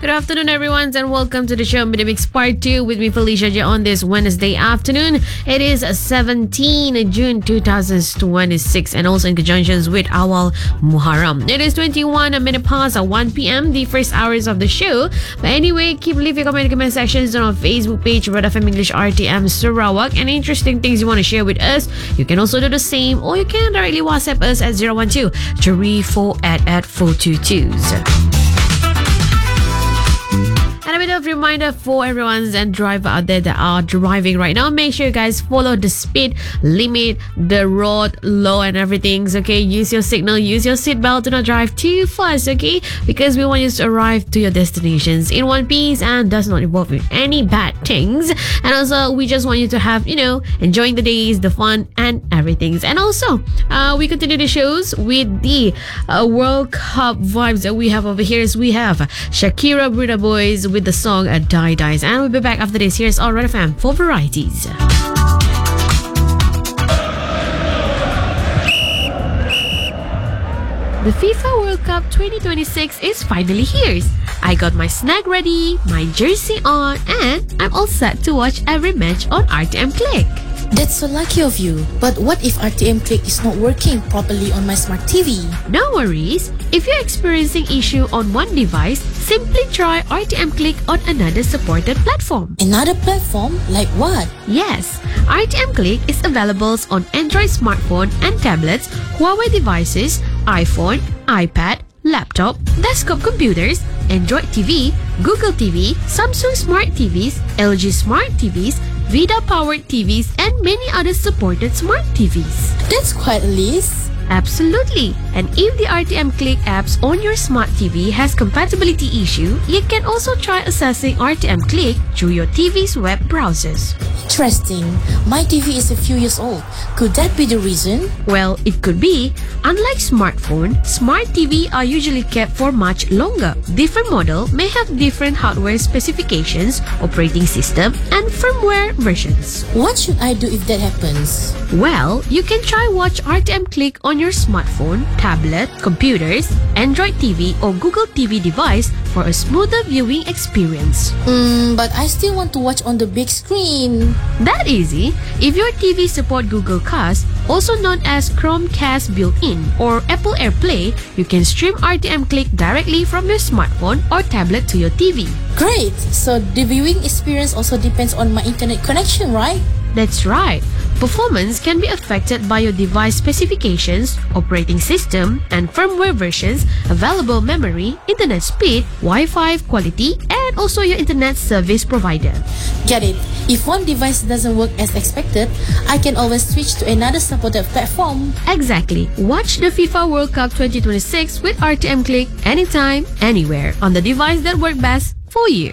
Good afternoon, everyone, and welcome to the show Midmix Part 2 with me, Felicia J, on this Wednesday afternoon. It is 17 June 2026 and also in conjunction with Awal Muharram. It is 21 minutes past 1 p.m., the first hours of the show. But anyway, keep leaving your comment sections on our Facebook page, Red FM English RTM Sarawak. Any interesting things you want to share with us, you can also do the same, or you can directly WhatsApp us at 012-3488-422s. And a bit of reminder for everyone and driver out there that are driving right now. Make sure you guys follow the speed limit, the road law and everything. Okay, use your signal, use your seatbelt. Do not drive too fast, okay? Because we want you to arrive to your destinations in one piece and does not involve with any bad things. And also, we just want you to have, enjoying the days, the fun and everything. And also, we continue the shows with the World Cup vibes that we have over here. So we have Shakira Bruna Boys with the song Die Dies, and we'll be back after this. Here's All Red FM for varieties. The FIFA World Cup 2026 is finally here. I got my snack ready, my jersey on, and I'm all set to watch every match on RTM Click. That's so lucky of you. But what if RTM Click is not working properly on my smart TV? No worries. If you're experiencing issue on one device, simply try RTM Click on another supported platform. Another platform? Like what? Yes, RTM Click is available on Android smartphone and tablets, Huawei devices, iPhone, iPad, laptop, desktop computers, Android TV, Google TV, Samsung Smart TVs, LG Smart TVs, Vida-powered TVs, and many other supported smart TVs. That's quite a list. Absolutely. And if the RTM Click apps on your smart TV has compatibility issue, you can also try accessing RTM Click through your TV's web browsers. Interesting. My TV is a few years old. Could that be the reason? Well, it could be. Unlike smartphone, smart TV are usually kept for much longer. Different model may have different hardware specifications, operating system, and firmware versions. What should I do if that happens? Well, you can try watch RTM Click on your smartphone, tablet, computers, Android TV or Google TV device for a smoother viewing experience. But I still want to watch on the big screen. That easy. If your TV support Google Cast, also known as Chromecast built-in or Apple AirPlay, you can stream RTM Click directly from your smartphone or tablet to your TV. Great! So the viewing experience also depends on my internet connection, right? That's right. Performance can be affected by your device specifications, operating system, and firmware versions, available memory, internet speed, Wi-Fi quality, and also your internet service provider. Get it. If one device doesn't work as expected, I can always switch to another supported platform. Exactly. Watch the FIFA World Cup 2026 with RTM Click anytime, anywhere on the device that works best for you.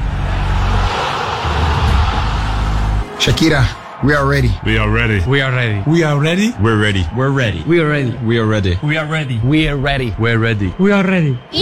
Shakira, we are ready. We are ready. We are ready. We are ready. We're ready. We're ready. We are ready. We are ready. We are ready. We are ready. We're ready. We are ready.